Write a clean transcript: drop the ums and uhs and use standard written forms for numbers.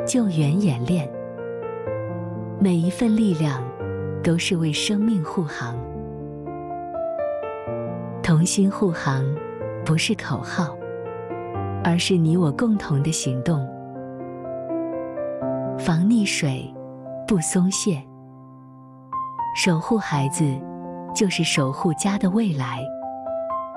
救援演练。每一份力量都是为生命护航。同心护航不是口号，而是你我共同的行动。防溺水，不松懈。守护孩子，就是守护家的未来。